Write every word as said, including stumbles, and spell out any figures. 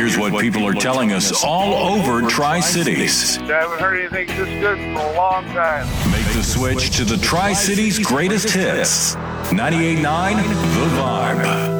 here's what people are telling us all over Tri-Cities. I haven't heard anything this good for a long time. Make the switch to the Tri-Cities greatest hits. ninety-eight point nine The Vibe.